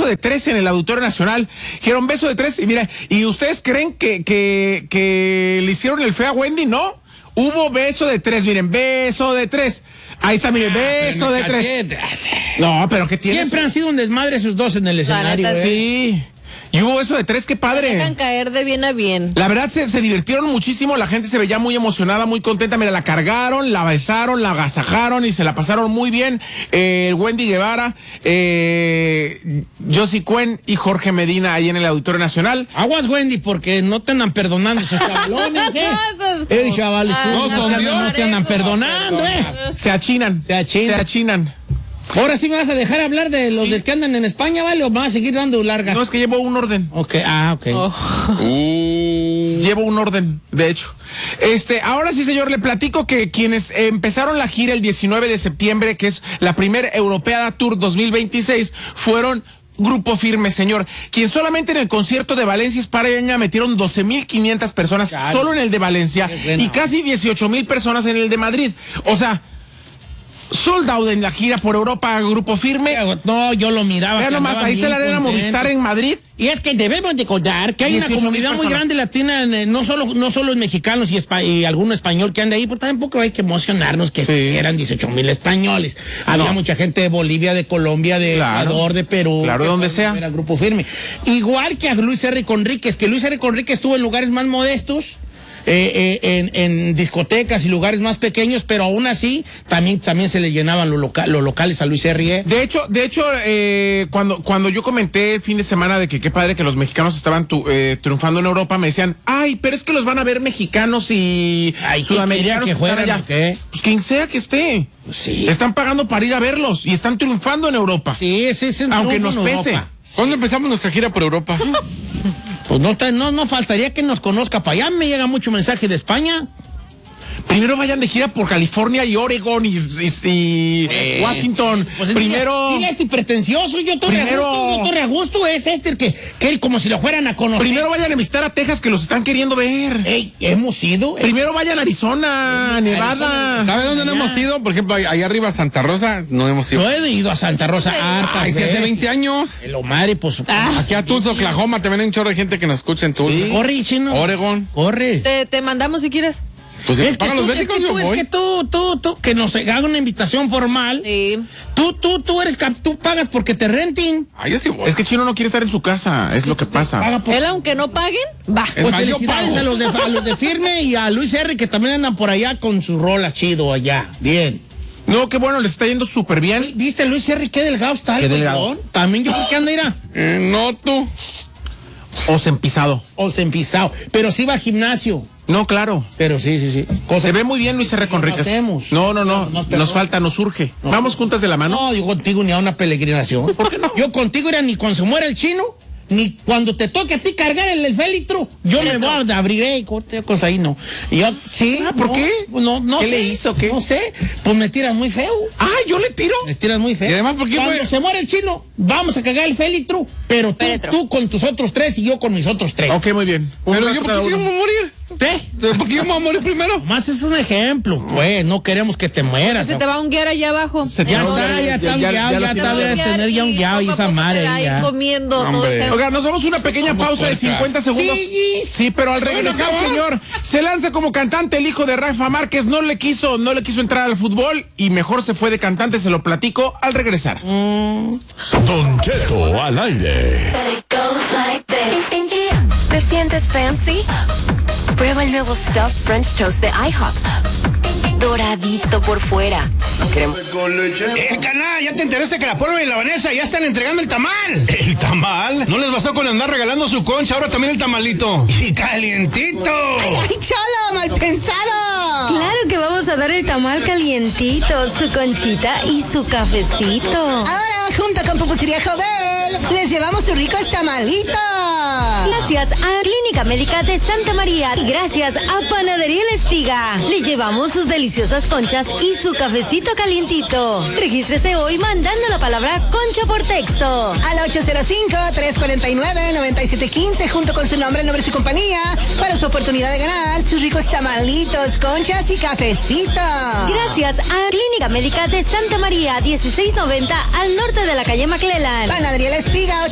beso de tres en el Auditorio Nacional. Dijeron beso de tres y mira, ¿y ustedes creen que le hicieron el feo a Wendy? No. Hubo beso de tres, miren, beso de tres. Ahí está, miren, beso de tres. No, pero ¿qué tiene? Siempre han sido un desmadre esos dos en el escenario. Sí. Y hubo beso de tres, qué padre. Se dejan caer de bien a bien. La verdad se divirtieron muchísimo, la gente se veía muy emocionada, muy contenta. Mira, la cargaron, la besaron, la agasajaron y se la pasaron muy bien. Wendy Guevara, Josie Cuen y Jorge Medina ahí en el Auditorio Nacional. Aguas, Wendy, porque no te andan perdonando esos chavalones, chavales, no te andan perdonando, Se achinan. Ahora sí me vas a dejar hablar de los de que andan en España, ¿vale? ¿O me vas a seguir dando largas? No, es que llevo un orden. Ok. Llevo un orden, de hecho. Ahora sí, señor, le platico que quienes empezaron la gira el 19 de septiembre, que es la primera Europeada Tour 2026, fueron Grupo Firme, señor, quien solamente en el concierto de Valencia, España, metieron 12,500 personas, claro, solo en el de Valencia, y casi 18,000 personas en el de Madrid. O sea, sold out en la gira por Europa, Grupo Firme. No, yo lo miraba. Vean nomás, ahí está la Arena Movistar en Madrid. Y es que debemos de contar que hay una comunidad muy grande latina, no solo en mexicanos y alguno español que anda ahí, pero tampoco hay que emocionarnos que eran 18,000 españoles. Había mucha gente de Bolivia, de Colombia, de Ecuador, de Perú. Claro, donde sea. Era Grupo Firme. Igual que a Luis R. Conríquez, que Luis R. Conríquez estuvo en lugares más modestos. En discotecas y lugares más pequeños, pero aún así también se le llenaban los locales a Luis R. De hecho, cuando yo comenté el fin de semana de que qué padre que los mexicanos estaban triunfando en Europa, me decían, ay, pero es que los van a ver mexicanos y sudamericanos que fueran allá. ¿Qué? Pues quien sea que esté. Sí. Están pagando para ir a verlos y están triunfando en Europa. Sí, ese es aunque nos pese. Europa. ¿Cuándo empezamos nuestra gira por Europa? Pues no faltaría que nos conozca para allá. Me llega mucho mensaje de España. Primero vayan de gira por California y Oregon y Washington. Pues primero. Dile pretencioso, yo torre a gusto es que él como si lo fueran a conocer. Primero vayan a visitar a Texas, que los están queriendo ver. Hemos ido. Primero vayan a Arizona, Nevada. ¿Sabe dónde no hemos ido? Por ejemplo, allá arriba a Santa Rosa, no hemos ido. No he ido a Santa Rosa hartas veces. Hace 20 años. Lo madre, pues. Aquí a Tulsa, Oklahoma, también hay un chorro de gente que nos escucha en Tulsa. Sí. Corre, chino. Oregon. Corre. Te mandamos si quieres. Pues si pagan los bélicos, yo voy. Es que tú, que nos haga una invitación formal. Sí. Tú pagas porque te renten. Yo sí voy. Es que Chino no quiere estar en su casa, es lo que pasa. Él, aunque no paguen, va. Pues felicidades a los de Firme y a Luis R., que también andan por allá con su rola chido allá. Bien. No, qué bueno, les está yendo súper bien. ¿Viste Luis R.? Qué delgado está el delgado. También yo creo que anda, irá. No tú. Osempisado. Pero sí va al gimnasio. No, claro. Pero sí. Se ve muy bien Luis R. Conríquez. No. Nos falta, nos surge. No, vamos juntas de la mano. No, yo contigo ni a una peregrinación. ¿Por qué no? Yo contigo era ni cuando se muera el chino, ni cuando te toque a ti cargar el féretro. Yo me voy a abrir cosas ahí, no. Y yo, sí. ¿Por qué? No ¿Qué sé. le hizo? ¿Qué? No sé. Pues me tiras muy feo. ¿Yo le tiro? Me tiras muy feo. Y además, ¿por qué, cuando se muera el chino, vamos a cargar el féretro, pero tú con tus otros tres y yo con mis otros tres. Ok, muy bien. Pero yo, ¿por qué sí vamos a morir? ¿Por qué yo me voy a morir primero? Más es un ejemplo, pues, no queremos que te mueras. Se te va a unguear allá abajo. Ya está de tener ya un guiao y esa madre ahí. Comiendo todo ese... Oiga, nos vamos a una pequeña pausa de 50 segundos. Sí, pero al regresar, señor, se lanza como cantante el hijo de Rafa Márquez. No le quiso entrar al fútbol y mejor se fue de cantante, se lo platico al regresar. Don Cheto al aire. ¿Te sientes fancy? Prueba el nuevo Stuffed French Toast de IHOP. Doradito por fuera. Canal, ¿ya te enteraste que la Polo y la Vanessa ya están entregando el tamal? ¿El tamal? ¿No les bastó con andar regalando su concha, ahora también el tamalito? ¡Y calientito! ¡Ay, cholo, mal pensado! Claro que vamos a dar el tamal calientito, su conchita y su cafecito. Ahora, junto con Pupusería Jovel, les llevamos su rico tamalito. Gracias a Clínica Médica de Santa María y gracias a Panadería La Espiga. Le llevamos sus deliciosas conchas y su cafecito calientito. Regístrese hoy mandando la palabra concha por texto. Al 805-349-9715 junto con su nombre, el nombre de su compañía para su oportunidad de ganar sus ricos tamalitos, conchas y cafecito. Gracias a Clínica Médica de Santa María, 1690 al norte de la calle McClellan. Panadería La Espiga,